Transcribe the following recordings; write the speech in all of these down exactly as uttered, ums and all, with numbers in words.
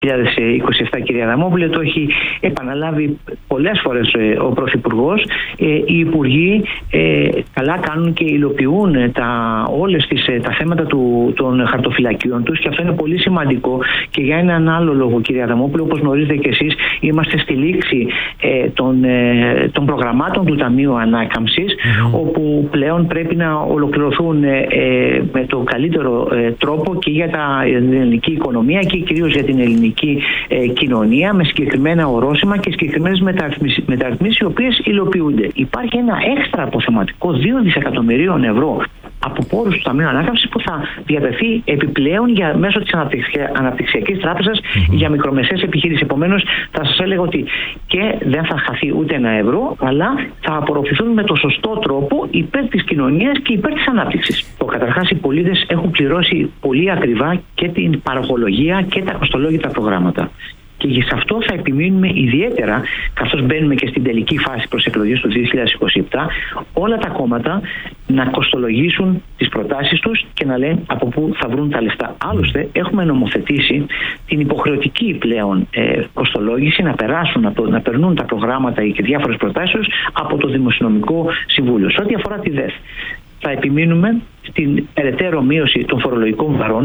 δύο χιλιάδες είκοσι επτά, κυρία Αδαμόπουλε, το έχει επαναλάβει πολλές φορές ο Πρωθυπουργός. Οι Υπουργοί ε, καλά κάνουν και υλοποιούν τα, όλες τις, τα θέματα του, των χαρτοφυλακίων τους, και αυτό είναι πολύ σημαντικό και για έναν άλλο λόγο, κυρία Αδαμόπουλε. Όπως γνωρίζετε και εσείς, είμαστε στη λήξη ε, των, ε, των προγραμμάτων του Ταμείου Ανάκαμψης, mm-hmm. όπου πλέον πρέπει να ολοκληρωθούν ε, ε, με το καλύτερο ε, τρόπο και για τα, την ελληνική οικονομία και κυρίως για την ελληνική Ε, κοινωνία, με συγκεκριμένα ορόσημα και συγκεκριμένες μεταρρυθμίσεις, μεταρρυθμίσεις οι οποίες υλοποιούνται. Υπάρχει ένα έξτρα αποθεματικό δύο δισεκατομμυρίων ευρώ από πόρους του Ταμείου Ανάκαμψης που θα διατεθεί επιπλέον για, μέσω της Αναπτυξιακής Τράπεζας mm-hmm. για μικρομεσαίες επιχειρήσεις. Επομένως, θα σας έλεγα ότι και δεν θα χαθεί ούτε ένα ευρώ, αλλά θα απορροφηθούν με το σωστό τρόπο υπέρ της κοινωνίας και υπέρ της ανάπτυξης. Το καταρχάς, οι πολίτες έχουν πληρώσει πολύ ακριβά και την παροχολογία και τα κοστολόγητα προγράμματα. Και σε αυτό θα επιμείνουμε ιδιαίτερα, καθώς μπαίνουμε και στην τελική φάση προς εκλογές του δύο χιλιάδες είκοσι επτά, όλα τα κόμματα να κοστολογήσουν τις προτάσεις τους και να λένε από πού θα βρουν τα λεφτά. Άλλωστε, έχουμε νομοθετήσει την υποχρεωτική πλέον ε, κοστολόγηση, να περάσουν, να, να περνούν τα προγράμματα και διάφορες προτάσεις από το Δημοσιονομικό Συμβούλιο. Σε ό,τι αφορά τη ΔΕΘ, θα επιμείνουμε στην περαιτέρω μείωση των φορολογικών βαρών.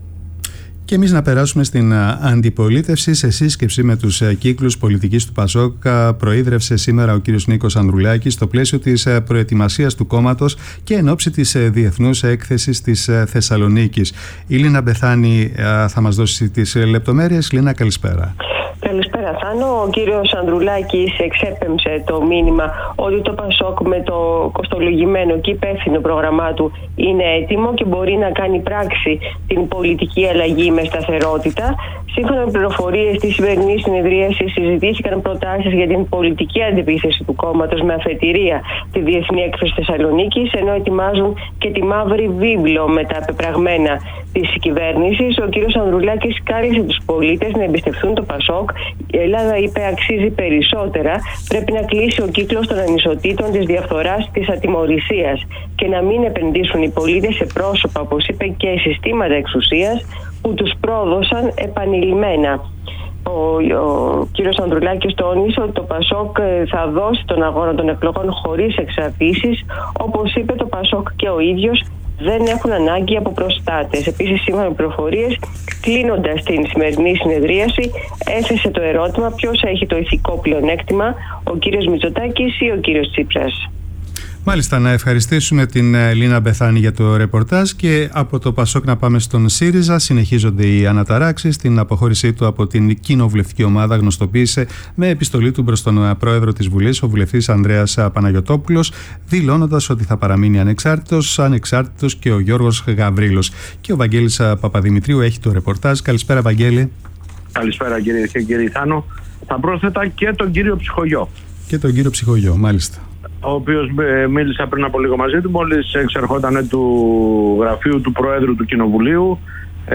Και εμείς να περάσουμε στην αντιπολίτευση. Σε σύσκεψη με τους κύκλους πολιτικής του ΠΑΣΟΚ προείδρευσε σήμερα ο κύριος Νίκος Ανδρουλάκης στο πλαίσιο της προετοιμασίας του κόμματος και εν ώψη της διεθνούς έκθεσης της Θεσσαλονίκης. Η Λίνα Μπεθάνη θα μας δώσει τις λεπτομέρειες. Λίνα, καλησπέρα. Καλησπέρα, Θάνο. Ο κύριος Ανδρουλάκης εξέπεμψε το μήνυμα ότι το ΠΑΣΟΚ με το κοστολογημένο και υπεύθυνο πρόγραμμά του είναι έτοιμο και μπορεί να κάνει πράξη την πολιτική αλλαγή με σταθερότητα. Σύμφωνα με πληροφορίες της σημερινής συνεδρίασης, συζητήθηκαν προτάσεις για την πολιτική αντιπίθεση του κόμματος με αφετηρία τη Διεθνή Έκθεση Θεσσαλονίκης, ενώ ετοιμάζουν και τη μαύρη βίβλο με τα πεπραγμένα της κυβέρνησης. Ο κύριος Ανδρουλάκης κάλεσε τους πολίτες να εμπιστευτούν το ΠΑΣΟΚ. Η Ελλάδα, είπε, αξίζει περισσότερα. Πρέπει να κλείσει ο κύκλος των ανισοτήτων, της διαφθοράς, της ατιμωρησίας και να μην επενδύσουν οι πολίτες σε πρόσωπα, όπως είπε, και συστήματα εξουσίας που τους πρόδωσαν επανειλημμένα. Ο, ο κύριος Ανδρουλάκης τόνισε ότι το ΠΑΣΟΚ θα δώσει τον αγώνα των εκλογών χωρίς εξαρτήσεις. Όπως είπε, το ΠΑΣΟΚ και ο ίδιος δεν έχουν ανάγκη από προστάτες. Επίσης, σύμφωνα με πληροφορίες, κλείνοντας την σημερινή συνεδρίαση, έθεσε το ερώτημα ποιος έχει το ηθικό πλεονέκτημα, ο κύριος Μητσοτάκης ή ο κύριος Τσίπρας. Μάλιστα, να ευχαριστήσουμε την Λίνα Μπεθάνη για το ρεπορτάζ και από το ΠΑΣΟΚ να πάμε στον ΣΥΡΙΖΑ. Συνεχίζονται οι αναταράξεις. Την αποχώρησή του από την κοινοβουλευτική ομάδα γνωστοποίησε με επιστολή του προς τον πρόεδρο της Βουλής, ο βουλευτής Ανδρέας Παναγιωτόπουλος, δηλώνοντας ότι θα παραμείνει ανεξάρτητος, ανεξάρτητος και ο Γιώργος Γαβρίλος. Και ο Βαγγέλης Παπαδημητρίου έχει το ρεπορτάζ. Καλησπέρα, Βαγγέλη. Καλησπέρα, κύριε και κύριε Θάνο. Θα πρόσθετα και τον κύριο Ψυχογιό. Και τον κύριο Ψυχογιό, μάλιστα. Ο οποίος μίλησα πριν από λίγο μαζί του, μόλις εξερχόταν του γραφείου του Προέδρου του Κοινοβουλίου. Ε,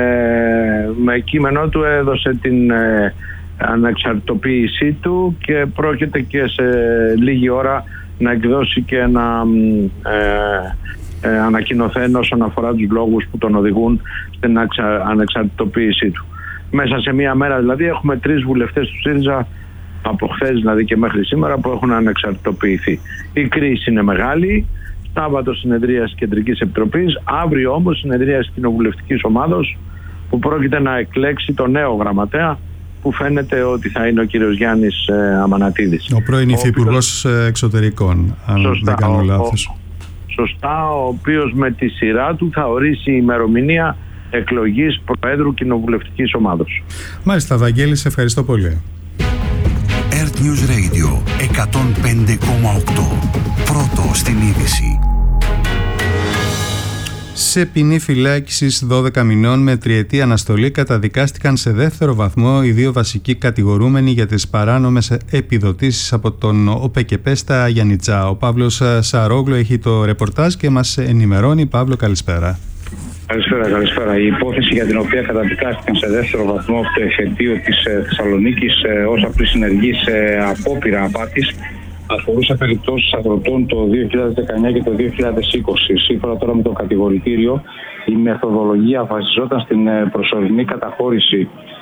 με κείμενό του έδωσε την ε, ανεξαρτητοποίησή του και πρόκειται και σε λίγη ώρα να εκδώσει και ένα ε, ε, ανακοινωθέν όσον αφορά τους λόγους που τον οδηγούν στην ανεξαρτητοποίησή του. Μέσα σε μία μέρα δηλαδή έχουμε τρεις βουλευτές του ΣΥΡΙΖΑ, από χθες δηλαδή και μέχρι σήμερα, που έχουν ανεξαρτητοποιηθεί. Η κρίση είναι μεγάλη. Σάββατο συνεδρίαση Κεντρικής Επιτροπής, αύριο όμως συνεδρίαση Κοινοβουλευτικής Ομάδος, που πρόκειται να εκλέξει το νέο γραμματέα, που φαίνεται ότι θα είναι ο κύριος Γιάννης ε, Αμανατίδης. Ο πρώην Υφυπουργός Εξωτερικών, αν σωστά, δεν κάνω λάθος. Ο, σωστά, ο οποίος με τη σειρά του θα ορίσει η ημερομηνία εκλογής Προέδρου Κοινοβουλευτικής Ομάδος. Μάλιστα, Βαγγέλη, σε ευχαριστώ πολύ. Earth News Radio εκατόν πέντε κόμμα οκτώ. Πρώτο στην είδηση. Σε ποινή φυλάκισης δώδεκα μηνών με τριετή αναστολή καταδικάστηκαν σε δεύτερο βαθμό οι δύο βασικοί κατηγορούμενοι για τις παράνομες επιδοτήσεις από τον ΟΠΕΚΕΠΕ στα Γιαννιτσά. Ο Παύλος Σαρόγλου έχει το ρεπορτάζ και μας ενημερώνει. Παύλο, καλησπέρα. Καλησπέρα, καλησπέρα. Η υπόθεση για την οποία καταδικάστηκαν σε δεύτερο βαθμό από το εφετείο της Θεσσαλονίκης ως απλή συνεργή σε απόπειρα απάτης αφορούσε περιπτώσεις αγροτών το δύο χιλιάδες δεκαεννιά και το δύο χιλιάδες είκοσι. Σύμφωνα τώρα με το κατηγορητήριο, η μεθοδολογία βασιζόταν στην προσωρινή καταχώρηση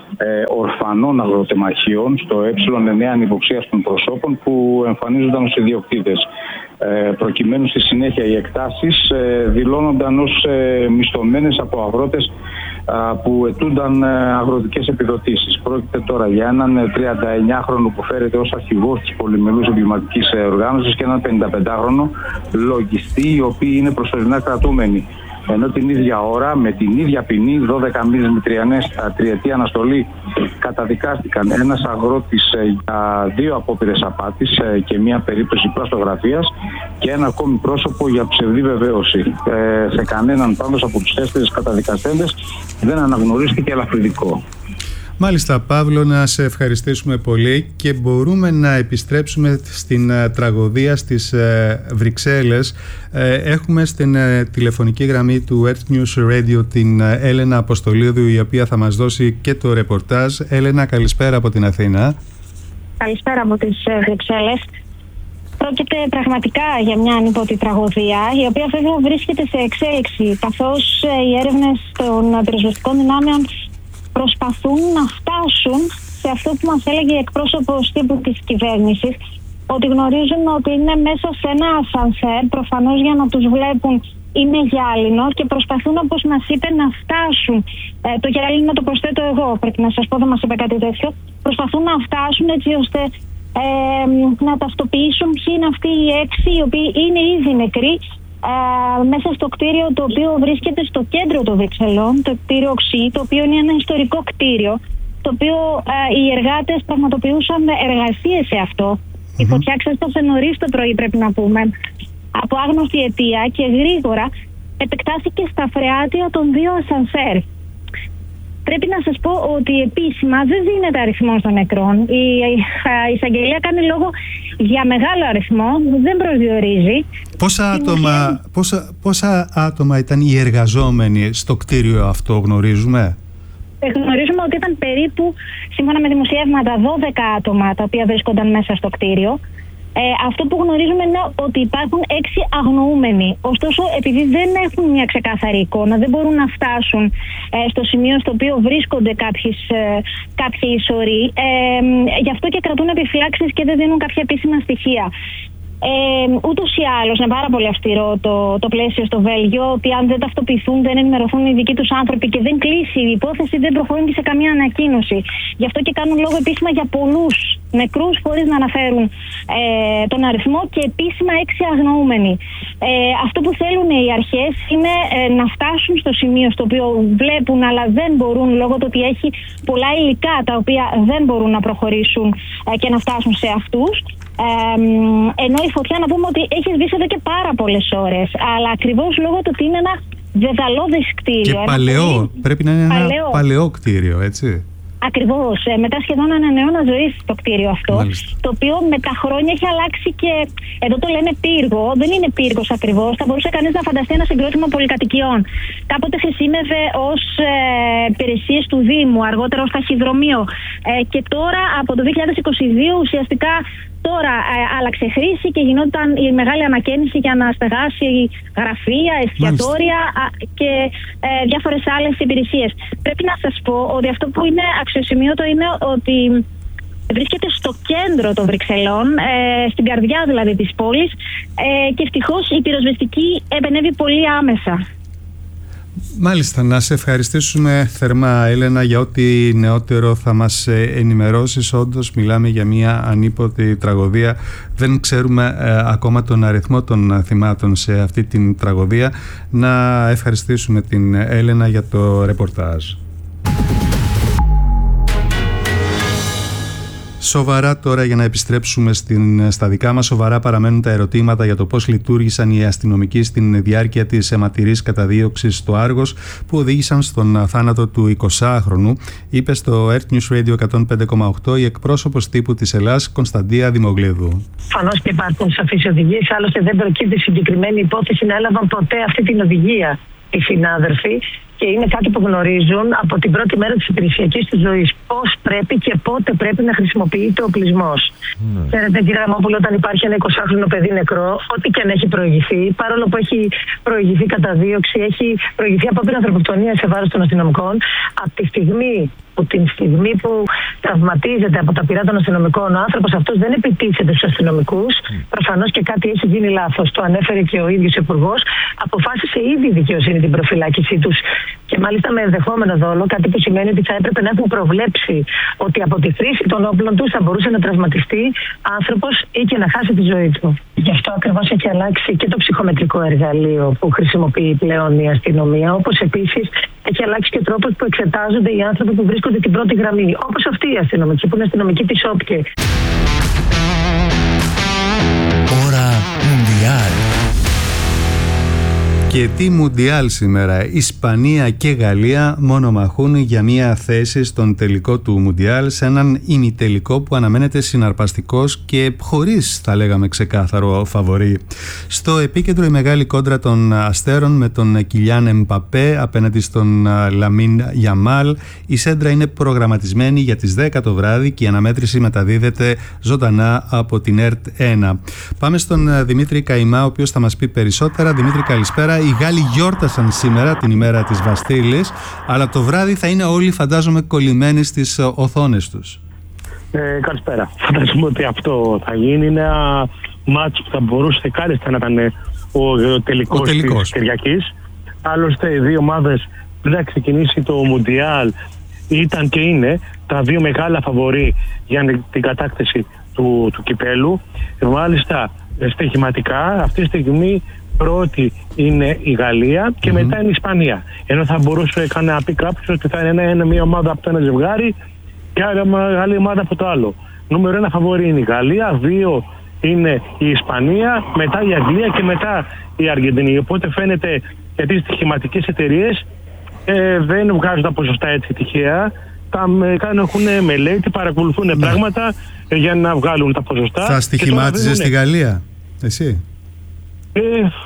ε, ορφανών αγροτεμαχίων στο ε εννέα ανυποψίας των προσώπων που εμφανίζονταν ως ιδιοκτήτες. Ε, προκειμένου στη συνέχεια οι εκτάσεις ε, δηλώνονταν ως ε, μισθωμένες από αγρότες α, που αιτούνταν ε, αγροτικές επιδοτήσεις. Πρόκειται τώρα για έναν τριανταεννιάχρονο που φέρεται ως αρχηγός της πολυμελούς εγκληματικής οργάνωσης και έναν πενηνταπεντάχρονο λογιστή, οι οποίοι είναι προσωρινά κρατούμενοι. Ενώ την ίδια ώρα, με την ίδια ποινή, δώδεκα μήνες με τριετή αναστολή, καταδικάστηκαν ένας αγρότης για δύο απόπειρες απάτης και μία περίπτωση πλαστογραφίας και ένα ακόμη πρόσωπο για ψευδή βεβαίωση. Ε, σε κανέναν πάντως από τους τέσσερις καταδικαστέντες δεν αναγνωρίστηκε ελαφρυντικό. Μάλιστα, Παύλο, να σε ευχαριστήσουμε πολύ και μπορούμε να επιστρέψουμε στην uh, τραγωδία στις uh, Βρυξέλλες. Uh, έχουμε στην uh, τηλεφωνική γραμμή του Earth News Radio την uh, Έλενα Αποστολίδου, η οποία θα μας δώσει και το ρεπορτάζ. Έλενα, καλησπέρα από την Αθήνα. Καλησπέρα από τις uh, Βρυξέλλες. Πρόκειται πραγματικά για μια ανίποτη τραγωδία, η οποία βέβαια βρίσκεται σε εξέλιξη, καθώς uh, οι έρευνες των πυροσβεστικών δυνάμεων προσπαθούν να φτάσουν σε αυτό που μας έλεγε εκπρόσωπος τύπου της κυβέρνησης, ότι γνωρίζουν ότι είναι μέσα σε ένα ασανσέρ, προφανώς για να τους βλέπουν είναι γυάλινο, και προσπαθούν, όπως μας είπε, να φτάσουν. Ε, το γυάλινο το προσθέτω εγώ, πρέπει να σας πω, δεν μας είπε κάτι τέτοιο. Προσπαθούν να φτάσουν έτσι ώστε ε, να ταυτοποιήσουν ποιοι είναι αυτοί οι έξι, οι οποίοι είναι ήδη νεκροί, Uh, μέσα στο κτίριο το οποίο βρίσκεται στο κέντρο των Βρυξελών, το κτίριο Οξύ, το οποίο είναι ένα ιστορικό κτίριο, το οποίο uh, οι εργάτες πραγματοποιούσαν εργασίες σε αυτό. Mm-hmm. Η φωτιά ξέσπασε νωρίς το πρωί, πρέπει να πούμε, από άγνωστη αιτία, και γρήγορα επεκτάθηκε στα φρεάτια των δύο ασανσέρ. Πρέπει να σας πω ότι επίσημα δεν δίνεται αριθμός των νεκρών. Η, η εισαγγελία κάνει λόγο για μεγάλο αριθμό, δεν προσδιορίζει. Πόσα άτομα, πόσα, πόσα άτομα ήταν οι εργαζόμενοι στο κτίριο αυτό, γνωρίζουμε? Γνωρίζουμε ότι ήταν περίπου, σύμφωνα με δημοσιεύματα, δώδεκα άτομα τα οποία βρίσκονταν μέσα στο κτίριο. Ε, αυτό που γνωρίζουμε είναι ότι υπάρχουν έξι αγνοούμενοι. Ωστόσο, επειδή δεν έχουν μια ξεκάθαρη εικόνα, δεν μπορούν να φτάσουν ε, στο σημείο στο οποίο βρίσκονται κάποιες, ε, κάποιοι ισορροί. Ε, γι' αυτό και κρατούν επιφυλάξεις και δεν δίνουν κάποια επίσημα στοιχεία. Ε, ούτως ή άλλως, είναι πάρα πολύ αυστηρό το, το πλαίσιο στο Βέλγιο, ότι αν δεν ταυτοποιηθούν, δεν ενημερωθούν οι δικοί τους άνθρωποι και δεν κλείσει η υπόθεση, δεν προχωρούν και σε καμία ανακοίνωση. Γι' αυτό και κάνουν λόγο επίσημα για πολλούς νεκρούς, χωρίς να αναφέρουν ε, τον αριθμό, και επίσημα έξι αγνοούμενοι. Ε, αυτό που θέλουν οι αρχές είναι ε, να φτάσουν στο σημείο στο οποίο βλέπουν, αλλά δεν μπορούν, λόγω του ότι έχει πολλά υλικά τα οποία δεν μπορούν να προχωρήσουν ε, και να φτάσουν σε αυτούς. Ε, ενώ η φωτιά, να πούμε ότι έχει σβήσει εδώ και πάρα πολλές ώρες, αλλά ακριβώς λόγω του ότι είναι ένα δεδαλώδες κτίριο. Και παλαιό, πολύ... πρέπει να είναι παλαιό. ένα παλαιό κτίριο, έτσι. Ακριβώς. Ε, μετά σχεδόν έναν αιώνα ζωής το κτίριο αυτό. Μάλιστα. Το οποίο με τα χρόνια έχει αλλάξει και. Εδώ το λένε πύργο. Δεν είναι πύργος ακριβώς. Θα μπορούσε κανείς να φανταστεί ένα συγκρότημα πολυκατοικιών. Κάποτε χρησιμεύε ως ε, υπηρεσίες του Δήμου, αργότερα ως ταχυδρομείο. Ε, και τώρα, από το δύο χιλιάδες είκοσι δύο, ουσιαστικά. Τώρα ε, άλλαξε χρήση και γινόταν η μεγάλη ανακαίνιση για να στεγάσει γραφεία, εστιατόρια α, και ε, διάφορες άλλες υπηρεσίες. Πρέπει να σας πω ότι αυτό που είναι αξιοσημείωτο είναι ότι βρίσκεται στο κέντρο των Βρυξελών, ε, στην καρδιά δηλαδή της πόλης, ε, και ευτυχώς η πυροσβεστική επενέβη πολύ άμεσα. Μάλιστα, να σε ευχαριστήσουμε θερμά, Έλενα, για ό,τι νεότερο θα μας ενημερώσεις. Όντως μιλάμε για μια ανίποτη τραγωδία. Δεν ξέρουμε ε, ακόμα τον αριθμό των θυμάτων σε αυτή την τραγωδία. Να ευχαριστήσουμε την Έλενα για το ρεπορτάζ. Σοβαρά τώρα, για να επιστρέψουμε στην, στα δικά μας, σοβαρά παραμένουν τα ερωτήματα για το πώς λειτουργήσαν οι αστυνομικοί στην διάρκεια της αιματηρής καταδίωξης στο Άργος που οδήγησαν στον θάνατο του εικοσάχρονου, είπε στο Earth News Radio εκατόν πέντε κόμμα οκτώ η εκπρόσωπος τύπου της Ελλάς, Κωνσταντία Δημογλίδου. Προφανώς και υπάρχουν σαφείς οδηγίες, άλλωστε δεν προκύπτει συγκεκριμένη υπόθεση να έλαβαν ποτέ αυτή την οδηγία οι συνάδελφοι. Και είναι κάτι που γνωρίζουν από την πρώτη μέρα της υπηρεσιακής τους ζωής. Πώς πρέπει και πότε πρέπει να χρησιμοποιείται ο οπλισμός. Ναι. Ξέρετε, κύριε Ραμόπουλο, όταν υπάρχει ένα εικοσάχρονο παιδί νεκρό, ό,τι και αν έχει προηγηθεί, παρόλο που έχει προηγηθεί καταδίωξη, έχει προηγηθεί απόπειρα ανθρωποκτονίας σε βάρος των αστυνομικών, από τη στιγμή που που την στιγμή που τραυματίζεται από τα πυρά των αστυνομικών, ο άνθρωπος αυτός δεν επιτίθεται στους αστυνομικούς. Mm. Προφανώς και κάτι έχει γίνει λάθος. Το ανέφερε και ο ίδιος Υπουργός. Αποφάσισε ήδη η δικαιοσύνη την προφυλάκησή τους. Και μάλιστα με ενδεχόμενο δόλο, κάτι που σημαίνει ότι θα έπρεπε να έχουν προβλέψει ότι από τη χρήση των όπλων τους θα μπορούσε να τραυματιστεί άνθρωπος ή και να χάσει τη ζωή του. Γι' αυτό ακριβώς έχει αλλάξει και το ψυχομετρικό εργαλείο που χρησιμοποιεί πλέον η αστυνομία, όπως επίσης έχει αλλάξει και ο τρόπος που εξετάζονται οι άνθρωποι που βρίσκονται την πρώτη γραμμή, όπως αυτή η αστυνομική που είναι αστυνομική της ΟΠΚΕ. Ώρα Μουντιάλ. Και τι Μουντιάλ σήμερα. Ισπανία και Γαλλία μονομαχούν για μια θέση στον τελικό του Μουντιάλ, σε έναν ημιτελικό που αναμένεται συναρπαστικός και χωρίς, θα λέγαμε, ξεκάθαρο φαβορί. Στο επίκεντρο η μεγάλη κόντρα των αστέρων με τον Κιλιάν Εμπαπέ απέναντι στον Λαμίν Γιαμάλ. Η σέντρα είναι προγραμματισμένη για τις δέκα το βράδυ και η αναμέτρηση μεταδίδεται ζωντανά από την ΕΡΤ ένα. Πάμε στον Δημήτρη Καϊμά, ο οποίος θα μας πει περισσότερα. Δημήτρη, καλησπέρα. Οι Γάλλοι γιόρτασαν σήμερα την ημέρα της Βαστίλης, αλλά το βράδυ θα είναι όλοι, φαντάζομαι, κολλημένοι στις οθόνες τους. Ε, καλησπέρα. Φαντάζομαι ότι αυτό θα γίνει. Είναι ένα μάτσο που θα μπορούσε κάλλιστα να ήταν ο, ο τελικός, τελικός της Κυριακής. Άλλωστε, οι δύο ομάδες πριν να ξεκινήσει το Μουντιάλ ήταν και είναι τα δύο μεγάλα φαβορί για την κατάκτηση του, του κυπέλου. Μάλιστα, στοιχηματικά αυτή τη στιγμή πρώτη είναι η Γαλλία και mm-hmm. μετά είναι η Ισπανία. Ενώ θα μπορούσε να πει κάποιος ότι θα είναι ένα, μια ομάδα από το ένα ζευγάρι και άλλη ομάδα από το άλλο. Νούμερο ένα φαβορί είναι η Γαλλία, δύο είναι η Ισπανία, μετά η Αγγλία και μετά η Αργεντινή. Οπότε φαίνεται γιατί οι στοιχηματικές εταιρείες ε, δεν βγάζουν τα ποσοστά έτσι τυχαία. Τα έχουν μελέτη, παρακολουθούν mm. πράγματα ε, για να βγάλουν τα ποσοστά. Θα στοιχημάτιζε στη Γαλλία, εσύ? Ε,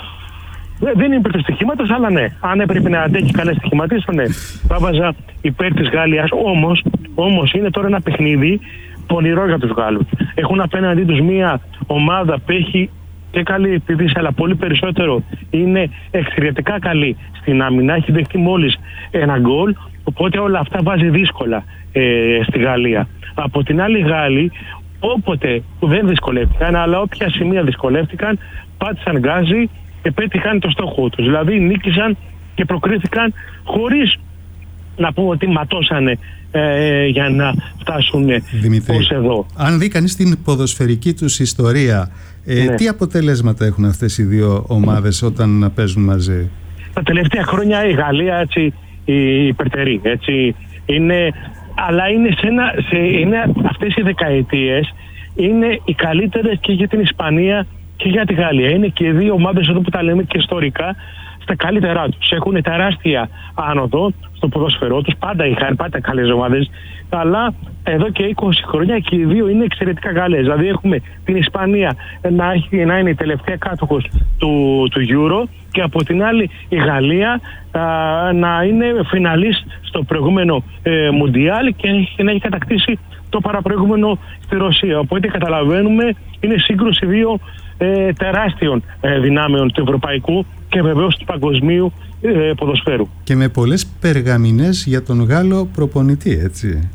δεν είναι υπέρ του στοιχήματος, αλλά ναι. Αν έπρεπε να αντέχει κανένα στοιχηματίσιο, ναι. Θα βάζα υπέρ της Γαλλίας. Όμως, όμως είναι τώρα ένα παιχνίδι πονηρό για τους Γάλλους. Έχουν απέναντί τους μια ομάδα που έχει και καλή επίδυση, αλλά πολύ περισσότερο είναι εξαιρετικά καλή στην άμυνα. Έχει δεχτεί μόλις ένα γκολ, οπότε όλα αυτά βάζει δύσκολα ε, στη Γαλλία. Από την άλλη, οι Γάλλοι, όποτε που δεν δυσκολεύτηκαν, αλλά όποια σημεία δυσκολεύτηκαν, πάτησαν γκάζι και πέτυχαν το στόχο τους. Δηλαδή νίκησαν και προκρίθηκαν χωρίς να πούμε ότι ματώσανε ε, για να φτάσουν ως εδώ. Αν δει κανείς την ποδοσφαιρική τους ιστορία, ε, ναι. τι αποτελέσματα έχουν αυτές οι δύο ομάδες όταν παίζουν μαζί? Τα τελευταία χρόνια η Γαλλία έτσι υπερτερεί. Έτσι, είναι, αλλά είναι, σε ένα, σε, είναι αυτές οι δεκαετίες είναι οι καλύτερες και για την Ισπανία και για τη Γαλλία. Είναι και οι δύο ομάδες εδώ που τα λέμε και ιστορικά στα καλύτερά τους. Έχουν τεράστια άνοδο στο ποδόσφαιρό τους. Πάντα είχαν πάντα καλές ομάδες. Αλλά εδώ και είκοσι χρόνια και οι δύο είναι εξαιρετικά καλές. Δηλαδή έχουμε την Ισπανία να, έχει, να είναι η τελευταία κάτοχος του, του Euro και από την άλλη η Γαλλία α, να είναι φιναλίστ στο προηγούμενο ε, Μουντιάλ και, και να έχει κατακτήσει το παραπροηγούμενο στη Ρωσία. Οπότε καταλαβαίνουμε είναι σύγκρουση δύο ε, τεράστιων ε, δυνάμεων του ευρωπαϊκού και βεβαίως του παγκοσμίου ε, ποδοσφαίρου. Και με πολλές περγαμηνές για τον Γάλλο προπονητή, έτσι.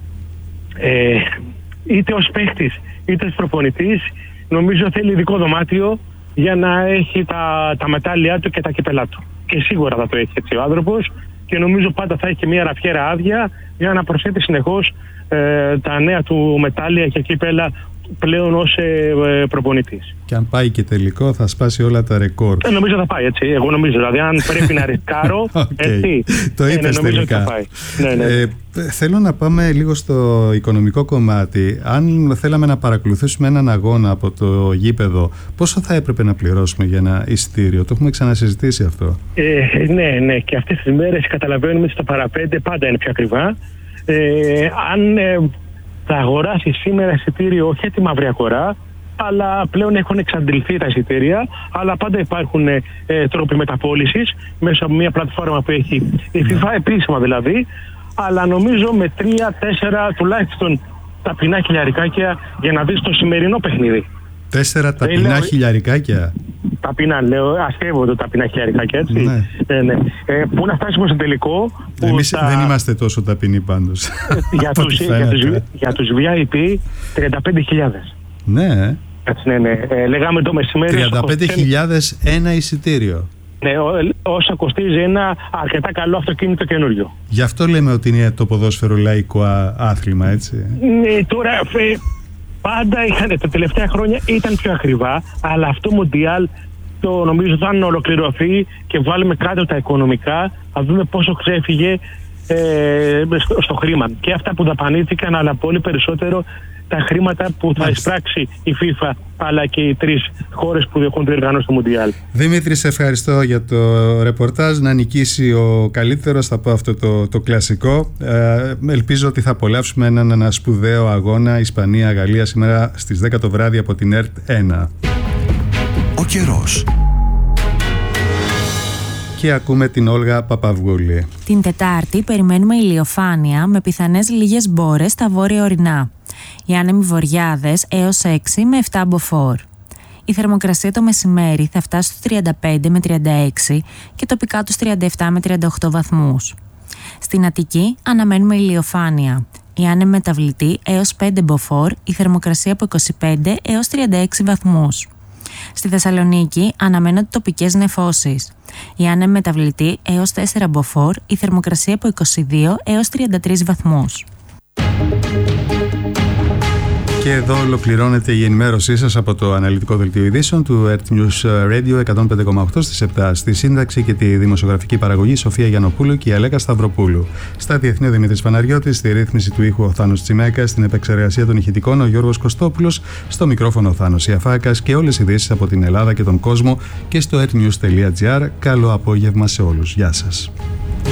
Ε, είτε ως παίχτης είτε ως προπονητής, νομίζω θέλει ειδικό δωμάτιο για να έχει τα, τα μετάλλια του και τα κύπελά του. Και σίγουρα θα το έχει έτσι ο άνθρωπος και νομίζω πάντα θα έχει και μια ραφιέρα άδεια για να προσθέτει συνεχώς ε, τα νέα του μετάλλια και κύπελα πλέον ως ε, ε, προπονητής. Και αν πάει και τελικό θα σπάσει όλα τα ρεκόρ. Ε, νομίζω θα πάει έτσι. Εγώ νομίζω. Δηλαδή αν πρέπει να ρισκάρω, okay. έτσι. Το είπες ε, ναι, τελικά. Θα πάει. Ναι, ναι. Ε, θέλω να πάμε λίγο στο οικονομικό κομμάτι. Αν θέλαμε να παρακολουθήσουμε έναν αγώνα από το γήπεδο, πόσο θα έπρεπε να πληρώσουμε για ένα εισιτήριο? Το έχουμε ξανασυζητήσει αυτό. Ε, ναι, ναι. Και αυτές τις μέρες καταλαβαίνουμε ότι στα παραπέντε πάντα είναι πιο ακριβά. Ε, αν ε, θα αγοράσει σήμερα εισιτήριο, όχι για τη μαύρη αγορά, αλλά πλέον έχουν εξαντληθεί τα εισιτήρια, αλλά πάντα υπάρχουν ε, τρόποι μεταπώλησης μέσα από μια πλατφόρμα που έχει η FIFA, επίσημα δηλαδή, αλλά νομίζω με τρία τέσσερα τουλάχιστον ταπεινά χιλιαρικάκια για να δεις το σημερινό παιχνίδι. Τέσσερα ταπεινά λέω... χιλιαρικάκια. ταπεινά, λέω, αστεύονται ταπεινά χέρια και έτσι. Ναι. Ε, ναι. Ε, πού να φτάσουμε στο τελικό. Εμείς τα... δεν είμαστε τόσο ταπεινοί πάντως. για, τους, για, τους, για τους βι άι πι τριάντα πέντε χιλιάδες. Ναι. Έτσι, ναι, ναι. Ε, λέγαμε το μεσημέρι. τριάντα πέντε χιλιάδες ένα εισιτήριο. Ναι, όσα κοστίζει ένα αρκετά καλό αυτοκίνητο καινούριο. Γι' αυτό λέμε ότι είναι το ποδόσφαιρο λαϊκό άθλημα, έτσι. Ναι, τώρα ε, πάντα είχαν, τα τελευταία χρόνια ήταν πιο ακριβά, αλλά αυτό Μουντιάλ το νομίζω θα ολοκληρωθεί και βάλουμε κάτω τα οικονομικά, θα δούμε πόσο ξέφυγε ε, στο, στο χρήμα. Και αυτά που δαπανήθηκαν, αλλά πολύ περισσότερο τα χρήματα που θα εισπράξει η FIFA αλλά και οι τρεις χώρες που έχουν διοργανώσει το Μουντιάλ. Δημήτρη, σε ευχαριστώ για το ρεπορτάζ. Να νικήσει ο καλύτερος, θα πω αυτό το, το κλασικό. Ε, ελπίζω ότι θα απολαύσουμε έναν ένα σπουδαίο αγώνα Ισπανία-Γαλλία σήμερα στις δέκα το βράδυ από την ΕΡΤ ένα. Ο καιρός. Και ακούμε την Όλγα Παπαυγούλη. Την Τετάρτη περιμένουμε ηλιοφάνεια με πιθανές λίγες μπόρες στα βόρεια ορεινά. Οι άνεμοι βορειάδες έως έξι με επτά μποφόρ. Η θερμοκρασία το μεσημέρι θα φτάσει στους τριάντα πέντε με τριάντα έξι και τοπικά τους τριάντα επτά με τριάντα οκτώ βαθμούς. Στην Αττική αναμένουμε ηλιοφάνεια. Η άνεμη μεταβλητή έως πέντε μποφόρ, η θερμοκρασία από είκοσι πέντε έως τριάντα έξι βαθμούς. Στη Θεσσαλονίκη αναμένονται τοπικές νεφώσεις. Η άνεμη μεταβλητή έως τέσσερα μποφόρ, η θερμοκρασία από είκοσι δύο έως τριάντα τρεις βαθμούς. Και εδώ ολοκληρώνεται η ενημέρωσή σας από το αναλυτικό δελτίο ειδήσεων του ΕΡΤ News Radio εκατόν πέντε κόμμα οκτώ στις επτά. Στη σύνταξη και τη δημοσιογραφική παραγωγή Σοφία Γιαννοπούλου και η Αλέκα Σταυροπούλου. Στα διεθνή ο Δημήτρης Παναγιώτης, στη ρύθμιση του ήχου ο Θάνος Τσιμέκας, στην επεξεργασία των ηχητικών ο Γιώργος Κωστόπουλος, στο μικρόφωνο ο Θάνος Ιαφάκας και όλες οι ειδήσεις από την Ελλάδα και τον κόσμο και στο ερτnews τελεία τζι άρ. Καλό απόγευμα σε όλους. Γεια σας.